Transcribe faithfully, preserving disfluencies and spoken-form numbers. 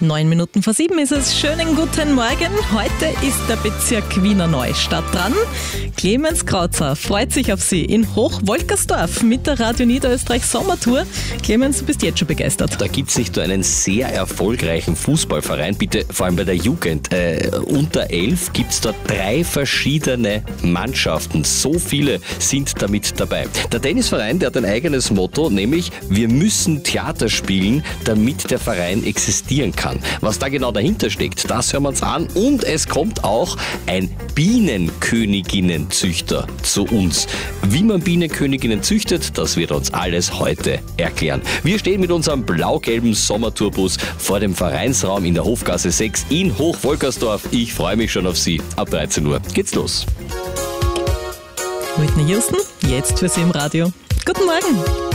Neun Minuten vor sieben ist es. Schönen guten Morgen. Heute ist der Bezirk Wiener Neustadt dran. Clemens Krauzer freut sich auf Sie in Hochwolkersdorf mit der Radio Niederösterreich Sommertour. Clemens, du bist jetzt schon begeistert. Da gibt es nicht nur einen sehr erfolgreichen Fußballverein, bitte vor allem bei der Jugend. Äh, unter elf gibt es dort drei verschiedene Mannschaften. So viele sind damit dabei. Der Tennisverein, der hat ein eigenes Motto, nämlich wir müssen Theater spielen, damit der Verein existieren kann. Was da genau dahinter steckt, das hören wir uns an. Und es kommt auch ein Bienenköniginnenzüchter zu uns. Wie man Bienenköniginnen züchtet, das wird uns alles heute erklären. Wir stehen mit unserem blau-gelben Sommertourbus vor dem Vereinsraum in der Hofgasse sechs in Hochwolkersdorf. Ich freue mich schon auf Sie. Ab dreizehn Uhr geht's los. Whitney Houston, jetzt für Sie im Radio. Guten Morgen.